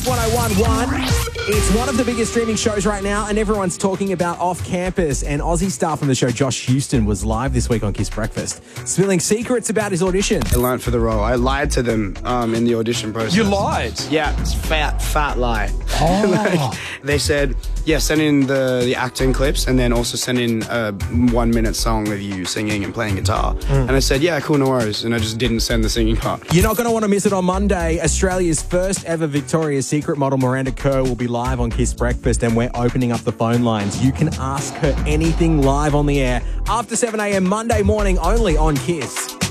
1011. It's one of the biggest streaming shows right now, and everyone's talking about Off Campus. And Aussie star from the show, Josh Houston, was live this week on Kiss Breakfast, spilling secrets about his audition. I learned for the role. I lied to them in the audition process. You lied? Yeah, it's fat lie. Oh. They said, yeah, send in the acting clips and then also send in a 1 minute song of you singing and playing guitar. And I said, yeah, cool, no worries. And I just didn't send the singing part. You're not going to want to miss it on Monday. Australia's first ever Victoria's Secret model, Miranda Kerr, will be live on Kiss Breakfast, and we're opening up the phone lines. You can ask her anything live on the air after 7 a.m. Monday morning only on Kiss.